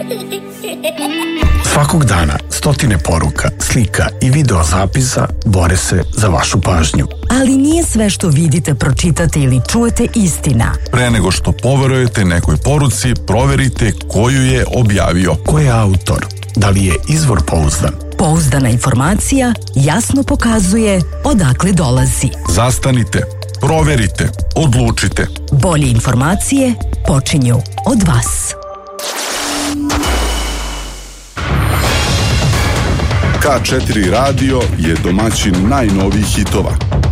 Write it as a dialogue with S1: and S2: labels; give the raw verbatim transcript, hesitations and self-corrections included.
S1: Svakog dana stotine poruka, slika i video zapisa bore se za vašu pažnju.
S2: Ali nije sve što vidite, pročitate ili čujete istina.
S3: Pre nego što poverujete nekoj poruci, proverite ko ju je objavio.
S1: Ko je autor? Da li je izvor pouzdan?
S2: Pouzdana informacija jasno pokazuje odakle dolazi.
S3: Zastanite, proverite, odlučite.
S2: Bolje informacije počinju od vas.
S3: K četiri radio je domaćin najnovijih hitova.